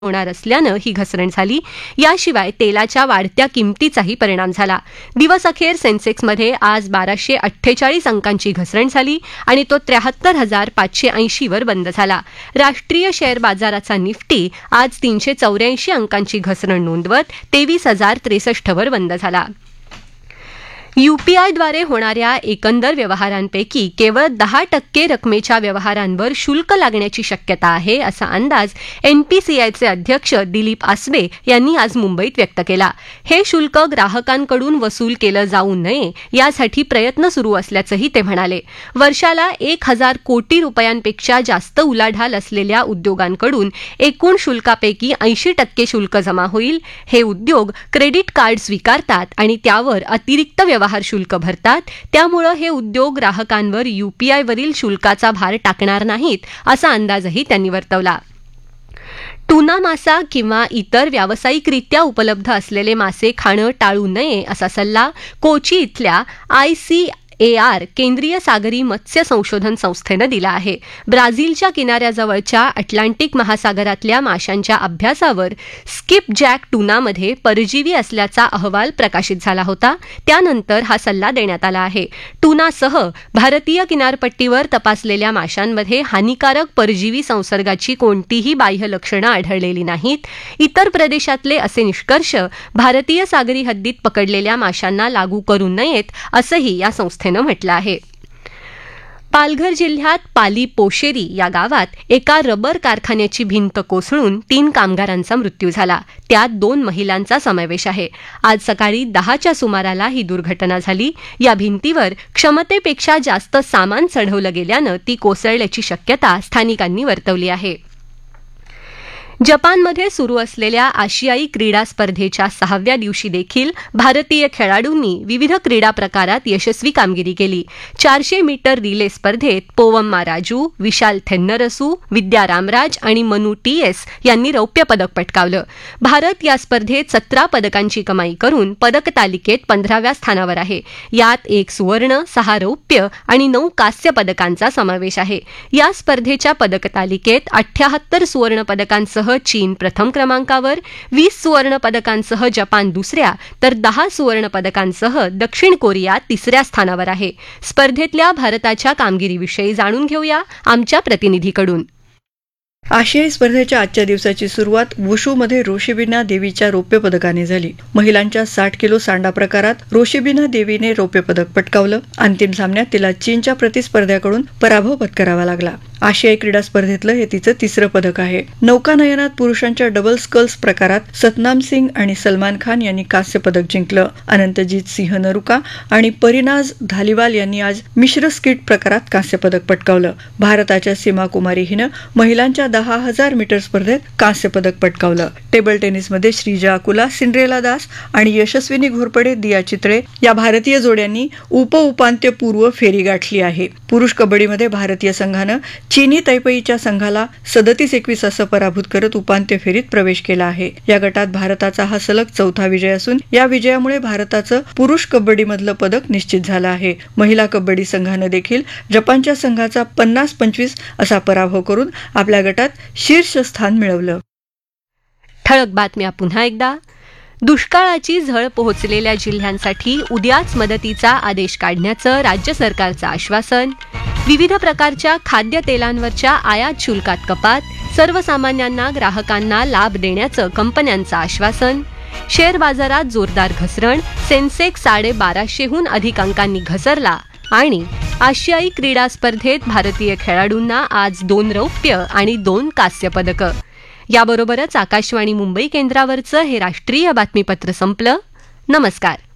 होणार असल्यानं ही घसरण झाली. याशिवाय तेलाच्या वाढत्या किमतीचाही परिणाम झाला. दिवस अखेर सेन्सेक्समध्ये आज 1248 अंकांची घसरण झाली आणि तो 73,580 वर बंद झाला. राष्ट्रीय शेअर बाजाराचा निफ्टी आज 384 अंकांची घसरण नोंदवत 23,063 वर बंद झाला. यूपीआयद्वारे होणाऱ्या एकंदर व्यवहारांपैकी केवळ 10% रकमेच्या व्यवहारांवर शुल्क लागण्याची शक्यता आहे, असा अंदाज एनपीसीआयचे अध्यक्ष दिलीप आसबे यांनी आज मुंबईत व्यक्त केला. हे शुल्क ग्राहकांकडून वसूल केलं जाऊ नये यासाठी प्रयत्न सुरू असल्याचंही ते म्हणाले. वर्षाला 1,000 कोटी रुपयांपेक्षा जास्त उलाढाल असलेल्या उद्योगांकडून एकूण शुल्कापैकी 80% शुल्क जमा होईल. हे उद्योग क्रेडिट कार्ड स्वीकारतात आणि त्यावर अतिरिक्त व्यवहार शुल्क भरतात. त्यामुळे हे उद्योग ग्राहकांवर यूपीआयवरील शुल्काचा भार टाकणार नाहीत, असा अंदाजही त्यांनी वर्तवला. टुना मासा किंवा इतर व्यावसायिकरित्या उपलब्ध असलेले मासे खाणं टाळू नये, असा सल्ला कोची इथल्या ICAR केंद्रीय सागरी मत्स्य संशोधन संस्थेनं दिला आहे. ब्राझीलच्या किनाऱ्याजवळच्या अटलांटिक महासागरातल्या माशांच्या अभ्यासावर स्किपजॅक टुनामध्ये परजीवी असल्याचा अहवाल प्रकाशित झाला होता. त्यानंतर हा सल्ला देण्यात आला आहे. टुनासह भारतीय किनारपट्टीवर तपासलेल्या माशांमध्ये हानिकारक परजीवी संसर्गाची कोणतीही बाह्य लक्षणं आढळलेली नाहीत. इतर प्रदेशातले असे निष्कर्ष भारतीय सागरी हद्दीत पकडलेल्या माशांना लागू करू नयेत, असंही या संस्थेनं म्हटलं आहे. पालघर जिल्ह्यात पाली पोशेरी या गावात एका रबर कारखान्याची भिंत कोसळून 3 कामगारांचा मृत्यू झाला. त्यात 2 महिलांचा समावेश आहे. आज सकाळी 10च्या सुमाराला ही दुर्घटना झाली. या भिंतीवर क्षमतेपेक्षा जास्त सामान चढवलं गेल्यानं ती कोसळल्याची शक्यता स्थानिकांनी वर्तवली आहे. जपानमध्ये सुरू असलेल्या आशियाई क्रीडा स्पर्धेच्या 6व्या दिवशी देखील भारतीय खेळाडूंनी विविध क्रीडा प्रकारात यशस्वी कामगिरी केली. 400 मीटर रिले स्पर्धेत पोवम्मा राजू, विशाल थेन्नरसू, विद्या रामराज आणि मनू TS यांनी रौप्य पदक पटकावलं. भारत या स्पर्धेत 17 पदकांची कमाई करून पदक तालिकेत 15व्या स्थानावर आहे. यात 1 सुवर्ण, 6 रौप्य आणि 9 कांस्य पदकांचा समावेश आहे. या स्पर्धेच्या पदक तालिकेत 78 सुवर्ण पदकांसह चीन प्रथम क्रमांकावर, 20 सुवर्ण पदकांसह जपान दुसऱ्या तर 10 सुवर्ण पदकांसह दक्षिण कोरिया तिसऱ्या स्थानावर आहे. स्पर्धेतल्या भारताच्या कामगिरीविषयी जाणून घेऊया आमच्या प्रतिनिधीकडून. आशियाई स्पर्धेच्या आजच्या दिवसाची सुरुवात वुशूमध्ये रोशिबिना देवीच्या रौप्य पदकाने झाली. महिलांच्या 60 किलो सांडा प्रकारात रोशिबिना देवीने रौप्य पदक पटकावलं. अंतिम सामन्यात तिला चीनच्या प्रतिस्पर्ध्याकडून पराभव पत्करावा लागला. आशियाई क्रीडा स्पर्धेतलं हे तिचं 3रं पदक आहे. नौकानयनात पुरुषांच्या डबल स्कल्स प्रकारात सतनाम सिंग आणि सलमान खान यांनी कांस्य पदक जिंकलं. अनंतजीत सिंह नरुका आणि परिनाज धालिवाल यांनी आज मिश्र स्कीट प्रकारात कांस्य पदक पटकावलं. भारताच्या सीमा कुमारी हिनं महिलांच्या 10,000 मीटर स्पर्धेत कांस्य पदक पटकावलं. टेबल टेनिसमध्ये श्रीजा अकुला, सिंड्रेला दास आणि यशस्विनी घोरपडे, दिया चितळे या भारतीय जोड्यांनी उपांत्यपूर्व फेरी गाठली आहे. पुरुष कबड्डीमध्ये भारतीय संघानं चीनी तैपेईच्या संघाला 37-21 असं पराभूत करत उपांत्य फेरीत प्रवेश केला आहे. या गटात भारताचा हा सलग 4था विजय असून या विजयामुळे भारताचं पुरुष कबड्डीमधलं पदक निश्चित झालं आहे. महिला कबड्डी संघानं देखील जपानच्या संघाचा 50-25 असा पराभव करून आपल्या गटात शीर्षस्थान मिळवलं. ठळक बातम्या पुन्हा एकदा. दुष्काळाची झळ पोहोचलेल्या जिल्ह्यांसाठी उद्याच मदतीचा आदेश काढण्याचं राज्य सरकारचं आश्वासन. विविध प्रकारच्या खाद्यतेलांवरच्या आयात शुल्कात कपात. सर्वसामान्यांना ग्राहकांना लाभ देण्याचं कंपन्यांचं आश्वासन. शेअर बाजारात जोरदार घसरण. सेन्सेक्स 1250हून अधिक अंकांनी घसरला. आणि आशियाई क्रीडा स्पर्धेत भारतीय खेळाडूंना आज 2 रौप्य आणि 2 कांस्य पदकं. याबरोबरच आकाशवाणी मुंबई केंद्रावरचं हे राष्ट्रीय बातमीपत्र संपलं. नमस्कार.